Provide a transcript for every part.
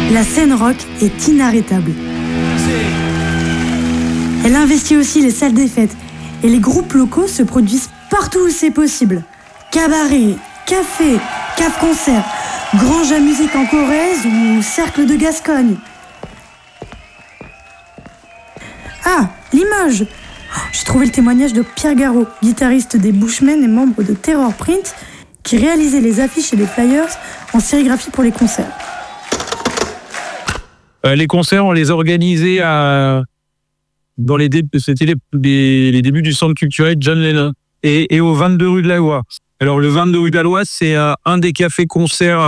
La scène rock est inarrêtable. Elle investit aussi les salles des fêtes et les groupes locaux se produisent partout où c'est possible. Cabaret, café, cave-concert, grange à musique en Corrèze ou cercle de Gascogne. Ah, Limoges! J'ai trouvé le témoignage de Pierre Garot, guitariste des Bushmen et membre de Terror Print, qui réalisait les affiches et les flyers en sérigraphie pour les concerts. Les concerts, on les organisait c'était les débuts du centre culturel John Lennon et au 22 rue de la Loi. Alors le 22 rue de la Loi, c'est un des cafés-concerts,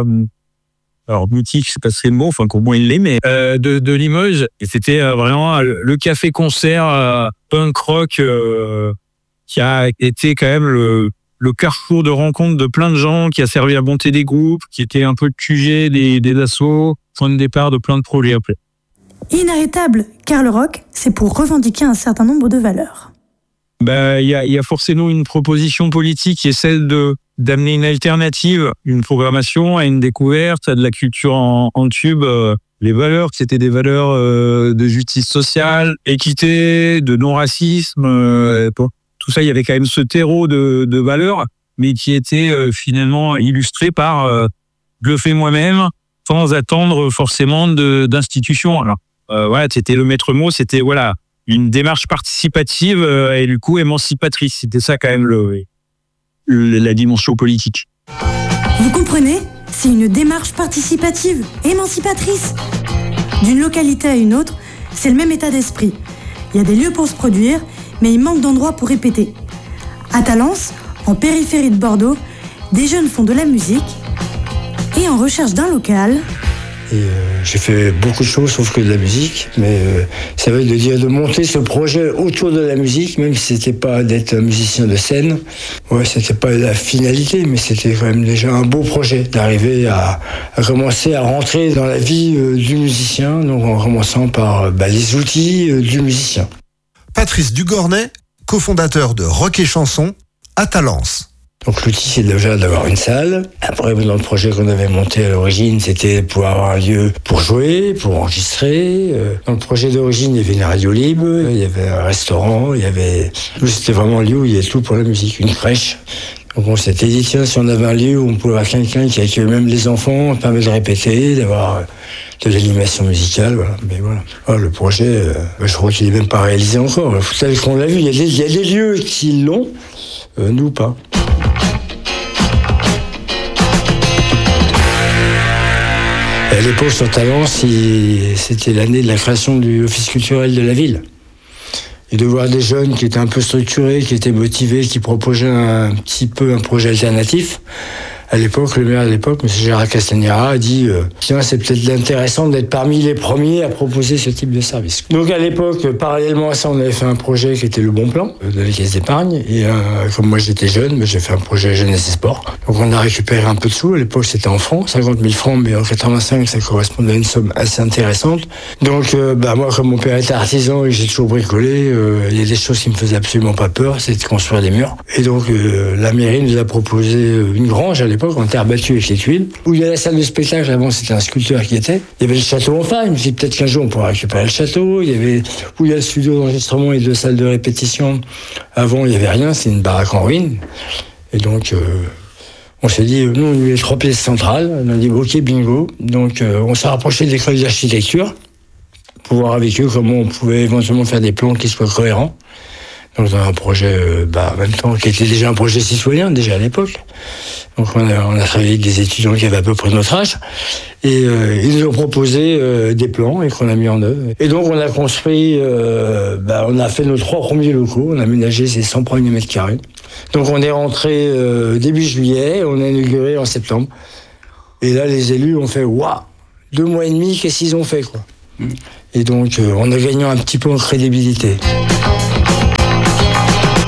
alors boutique, c'est pas le mot, enfin qu'au moins il l'est, mais de Limoges. Et c'était vraiment le café-concert punk rock qui a été quand même le carrefour de rencontre de plein de gens, qui a servi à monter des groupes, qui était un peu le QG des assos, point de départ de plein de projets après. Inarrêtable, car le rock, c'est pour revendiquer un certain nombre de valeurs. Il y a forcément une proposition politique qui est celle d'amener une alternative, une programmation à une découverte, à de la culture en tube. Les valeurs, c'était des valeurs de justice sociale, équité, de non-racisme. Tout ça, il y avait quand même ce terreau de valeurs, mais qui était finalement illustré par je le fais moi-même, sans attendre forcément d'institutions. Alors, c'était le maître mot, c'était une démarche participative et du coup émancipatrice. C'était ça quand même la dimension politique. Vous comprenez ? C'est une démarche participative, émancipatrice. D'une localité à une autre, c'est le même état d'esprit. Il y a des lieux pour se produire, mais il manque d'endroits pour répéter. À Talence, en périphérie de Bordeaux, des jeunes font de la musique et en recherche d'un local. Et j'ai fait beaucoup de choses sauf que de la musique, mais ça veut dire de monter ce projet autour de la musique, même si c'était pas d'être un musicien de scène. Ouais, c'était pas la finalité, mais c'était quand même déjà un beau projet d'arriver à commencer à rentrer dans la vie du musicien, donc en commençant par les outils du musicien. Patrice Dugornet, cofondateur de Rock et Chanson à Talence. Donc l'outil, c'est déjà d'avoir une salle. Après, dans le projet qu'on avait monté à l'origine, c'était de pouvoir avoir un lieu pour jouer, pour enregistrer. Dans le projet d'origine, il y avait une radio libre, il y avait un restaurant, c'était vraiment un lieu où il y avait tout pour la musique, une crèche. Donc on s'était dit, tiens, si on avait un lieu où on pouvait avoir quelqu'un qui accueille même les enfants, permet de répéter, d'avoir de l'animation musicale, voilà. Mais voilà. Le projet, je crois qu'il n'est même pas réalisé encore. Tel qu'on l'a vu, il y a des lieux qui l'ont, nous pas. À l'époque, sur Talence, c'était l'année de la création du office culturel de la ville. Et de voir des jeunes qui étaient un peu structurés, qui étaient motivés, qui proposaient un petit peu un projet alternatif. À l'époque, le maire de l'époque, M. Gérard Castagnara, a dit tiens, c'est peut-être intéressant d'être parmi les premiers à proposer ce type de service. Donc à l'époque, parallèlement à ça, on avait fait un projet qui était le Bon Plan de la Caisse d'épargne. Et comme moi j'étais jeune, j'ai fait un projet jeunesse et sport. Donc on a récupéré un peu de sous. À l'époque, c'était en francs, 50 000 francs, mais en 85, ça correspondait à une somme assez intéressante. Donc moi, comme mon père était artisan et que j'ai toujours bricolé, il y a des choses qui me faisaient absolument pas peur, c'était de construire des murs. Et donc la mairie nous a proposé une grange à l'époque, en terre battue avec les tuiles, où il y a la salle de spectacle. Avant, c'était un sculpteur qui était. Il y avait le château en face. Je me suis dit, peut-être qu'un jour, on pourra récupérer le château. Il y avait, où il y a le studio d'enregistrement et 2 salles de répétition. Avant, il n'y avait rien. C'était une baraque en ruine. Et donc, on s'est dit, nous, on a eu les 3 pièces centrales. On a dit, OK, bingo. Donc, on s'est rapproché de l'école d'architecture pour voir avec eux comment on pouvait éventuellement faire des plans qui soient cohérents. Donc, dans un projet, en même temps, qui était déjà un projet citoyen, déjà à l'époque. Donc, on a travaillé avec des étudiants qui avaient à peu près notre âge. Et ils nous ont proposé des plans et qu'on a mis en œuvre. Et donc, on a construit, on a fait nos 3 premiers locaux. On a aménagé ces 100 premiers mètres carrés. Donc, on est rentré début juillet. On a inauguré en septembre. Et là, les élus ont fait, waouh, 2 mois et demi, qu'est-ce qu'ils ont fait, quoi. Et donc, on a gagné un petit peu en crédibilité.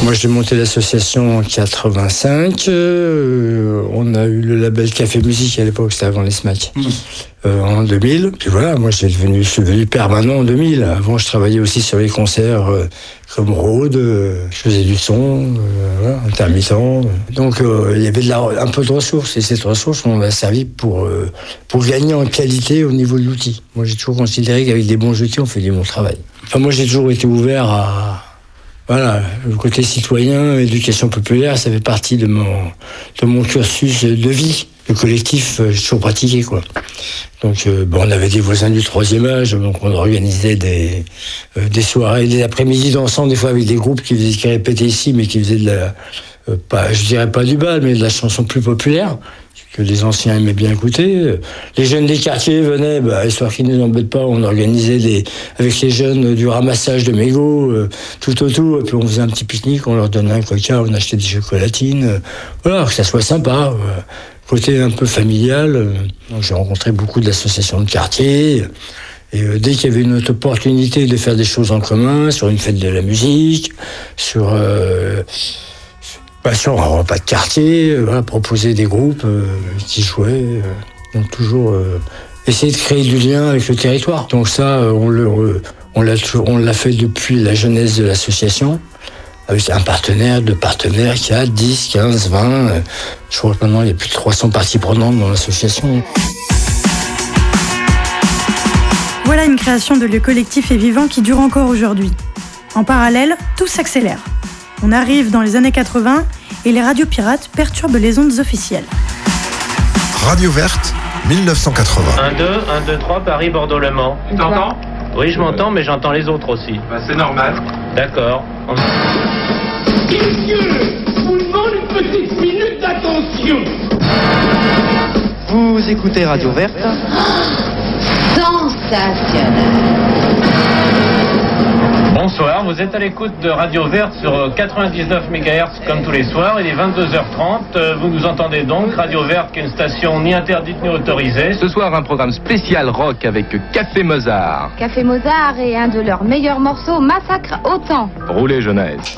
Moi, j'ai monté l'association en 85. On a eu le label Café Musique à l'époque, c'était avant les SMAC. En 2000. Puis voilà, moi je suis devenu permanent en 2000. Avant, je travaillais aussi sur les concerts comme Rhodes, je faisais du son, voilà, intermittent. Donc il y avait un peu de ressources. Et cette ressource, on a servi pour gagner en qualité au niveau de l'outil. Moi, j'ai toujours considéré qu'avec des bons outils, on fait du bon travail. Enfin, moi, j'ai toujours été ouvert à... Voilà, le côté citoyen, l'éducation populaire, ça fait partie de mon cursus de vie. Le collectif, j'ai toujours pratiqué, quoi. Donc, on avait des voisins du troisième âge, donc on organisait des soirées, des après-midi dansants, des fois avec des groupes qui répétaient ici, mais qui faisaient de la, je dirais pas du bal, mais de la chanson plus populaire, que les anciens aimaient bien écouter. Les jeunes des quartiers venaient, histoire qu'ils ne nous embêtent pas, on organisait avec les jeunes du ramassage de mégots, tout autour, et puis on faisait un petit pique-nique, on leur donnait un coca, on achetait des chocolatines, voilà, que ça soit sympa. Côté un peu familial, j'ai rencontré beaucoup d'associations de quartier, et dès qu'il y avait une autre opportunité de faire des choses en commun, sur une fête de la musique, sur un repas de quartier, proposer des groupes qui jouaient, donc toujours essayer de créer du lien avec le territoire. Donc ça, on l'a fait depuis la jeunesse de l'association, avec un partenaire, deux partenaires, 4, 10, 15, 20. Je crois que maintenant, il y a plus de 300 parties prenantes dans l'association. Voilà une création de lieux collectifs et vivants qui dure encore aujourd'hui. En parallèle, tout s'accélère. On arrive dans les années 80 et les radios pirates perturbent les ondes officielles. Radio Verte, 1980. 1, 2, 3, Paris, Bordeaux, Le Mans. Tu t'entends ? Oui, je m'entends, mais j'entends les autres aussi. C'est normal. D'accord. Messieurs, je vous demande une petite minute d'attention. Vous écoutez Radio Verte ? Sensationnel. Bonsoir, vous êtes à l'écoute de Radio Verte sur 99 MHz comme tous les soirs, il est 22h30, vous nous entendez donc, Radio Verte qui est une station ni interdite ni autorisée. Ce soir un programme spécial rock avec Café Mozart. Café Mozart et un de leurs meilleurs morceaux, Massacre au temps. Roulez jeunesse.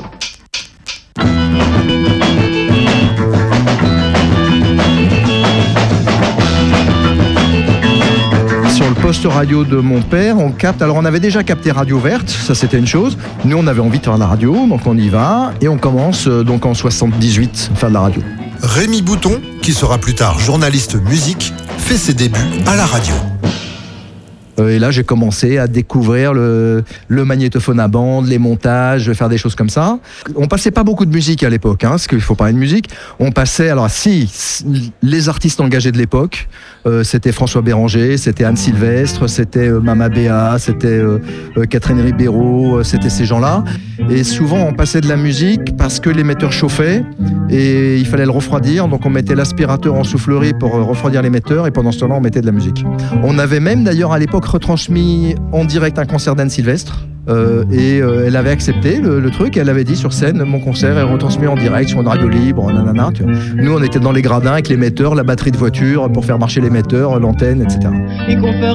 Sur le poste radio de mon père, on capte. Alors on avait déjà capté Radio Verte, ça c'était une chose. Nous on avait envie de faire de la radio, donc on y va et on commence donc en 78 à faire de la radio. Rémi Bouton, qui sera plus tard journaliste musique, fait ses débuts à la radio. Et là, j'ai commencé à découvrir le magnétophone à bande, les montages, faire des choses comme ça. On passait pas beaucoup de musique à l'époque, parce qu'il faut parler de musique. On passait, alors les artistes engagés de l'époque, c'était François Béranger, c'était Anne Sylvestre, c'était Mama Béa, c'était Catherine Ribeiro, c'était ces gens-là. Et souvent, on passait de la musique parce que l'émetteur chauffait et il fallait le refroidir. Donc, on mettait l'aspirateur en soufflerie pour refroidir l'émetteur et pendant ce temps-là, on mettait de la musique. On avait même d'ailleurs à l'époque retransmis en direct un concert d'Anne Sylvestre et elle avait accepté le truc. Elle avait dit sur scène, mon concert est retransmis en direct sur une radio libre, nanana. Nous, on était dans les gradins avec l'émetteur, la batterie de voiture pour faire marcher l'émetteur, l'antenne, etc. Et qu'on ferait